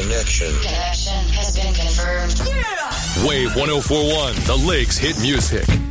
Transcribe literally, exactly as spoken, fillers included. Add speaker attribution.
Speaker 1: Connection.
Speaker 2: Connection has been confirmed.
Speaker 3: Yeah! Wave one oh four point one, the Lakes hit music.